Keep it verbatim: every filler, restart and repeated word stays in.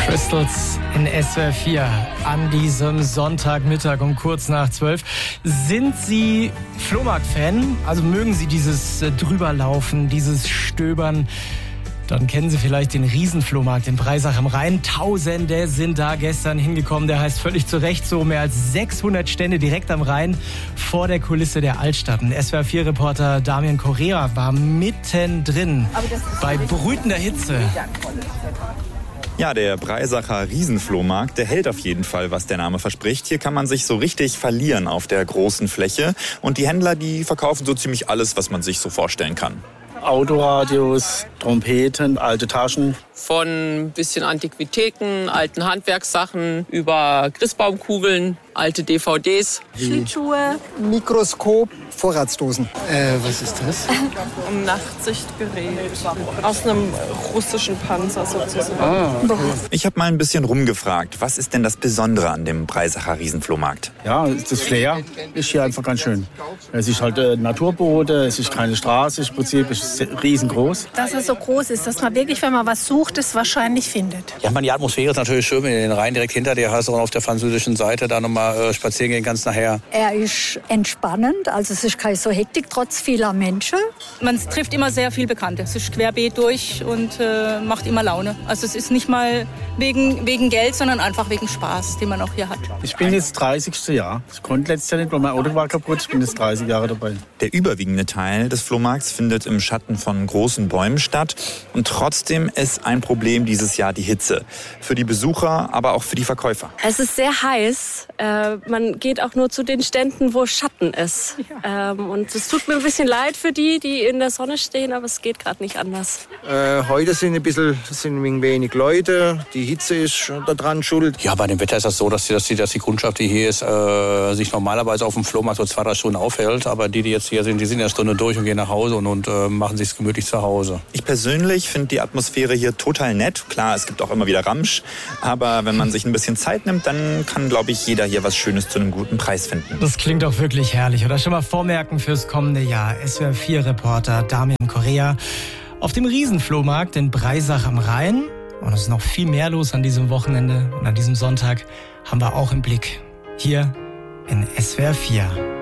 Crystals in S W R vier an diesem Sonntagmittag um kurz nach zwölf. Sind Sie Flohmarkt-Fan? Also mögen Sie dieses Drüberlaufen, dieses Stöbern? Dann kennen Sie vielleicht den Riesenflohmarkt in Breisach am Rhein. Tausende sind da gestern hingekommen. Der heißt völlig zu Recht so. Mehr als sechshundert Stände direkt am Rhein vor der Kulisse der Altstadt. Ein S W R vier Reporter Damian Correa war mittendrin bei brütender Hitze. Ja, der Breisacher Riesenflohmarkt, der hält auf jeden Fall, was der Name verspricht. Hier kann man sich so richtig verlieren auf der großen Fläche. Und die Händler, die verkaufen so ziemlich alles, was man sich so vorstellen kann. Autoradios, Trompeten, alte Taschen. Von ein bisschen Antiquitäten, alten Handwerkssachen über Christbaumkugeln, alte D V Ds. Schlittschuhe. Mikroskop, Vorratsdosen. Äh, was ist das? Ein Nachtsichtgerät aus einem russischen Panzer sozusagen. Ah, okay. Ich habe mal ein bisschen rumgefragt, was ist denn das Besondere an dem Breisacher Riesenflohmarkt? Ja, das Flair ist hier einfach ganz schön. Es ist halt äh, Naturboden, es ist keine Straße, im Prinzip ist es riesengroß. Dass es so groß ist, dass man wirklich, wenn man was sucht, es wahrscheinlich findet. Ja, man, die Atmosphäre ist natürlich schön, wenn du den Rhein direkt hinter dir hast und auf der französischen Seite da nochmal äh, spazieren gehen kannst nachher. Er ist entspannend, also es ist keine so Hektik, trotz vieler Menschen. Man trifft immer sehr viel Bekannte. Es ist querbeet durch und äh, macht immer Laune. Also es ist nicht mal wegen, wegen Geld, sondern einfach wegen Spaß, den man auch hier hat. Ich bin jetzt dreißigste Jahr. Ich konnte letztes Jahr nicht, weil mein Auto war kaputt. Ich bin jetzt dreißig Jahre dabei. Der überwiegende Teil des Flohmarkts findet im Schatten von großen Bäumen statt. Und trotzdem ist ein Problem dieses Jahr die Hitze. Für die Besucher, aber auch für die Verkäufer. Es ist sehr heiß. Äh, man geht auch nur zu den Ständen, wo Schatten ist. Ja. Ähm, und es tut mir ein bisschen leid für die, die in der Sonne stehen, aber es geht gerade nicht anders. Äh, heute sind ein bisschen sind ein wenig Leute. Die Hitze ist daran schuld. Ja, bei dem Wetter ist das so, dass die, dass die, dass die Kundschaft, die hier ist, äh, sich normalerweise auf dem Flohmarkt so zwei, drei Stunden aufhält. Aber die, die jetzt hier sind, die sind ja eine Stunde durch und gehen nach Hause und, und äh, machen sich gemütlich zu Hause. Ich persönlich finde die Atmosphäre hier total nett. Klar, es gibt auch immer wieder Ramsch. Aber wenn man sich ein bisschen Zeit nimmt, dann kann, glaube ich, jeder hier was Schönes zu einem guten Preis finden. Das klingt doch wirklich herrlich. Oder schon mal vormerken fürs kommende Jahr. S W R vier Reporter Damian Correa auf dem Riesenflohmarkt in Breisach am Rhein. Und es ist noch viel mehr los an diesem Wochenende. Und an diesem Sonntag haben wir auch im Blick. Hier in S W R vier.